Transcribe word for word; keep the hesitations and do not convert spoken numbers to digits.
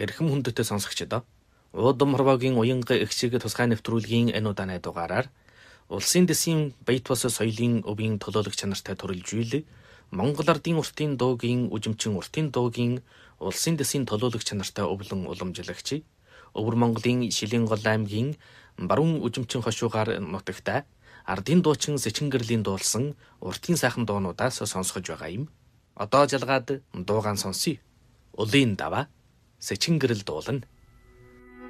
Эрхэм хүндэтэй сонсогчдоо Уудам хорвоогийн уянга эгчиг тусгай нэвтрүүлгийн энэ удааны дугаараар улсын дэсийн баят бос соёлын өвийн төлөөлөх чанартай төрөлжүүл Монгол Ардын уртын дуугийн үжимчин уртын дуугийн улсын дэсийн төлөөлөх чанартай өвлөн уламжлагч Өвөр Монголын Шилэнгол аймгийн баруун үжимчин хошуугаар нутагта ардын дуучин Сэчингэрлийн дуулсан уртын сайхан дуунуудаас сонсгож байгаа юм. Одоо жалгаад дуугаан сонсъё. Улын даваа Сэчингэрэл дуулна.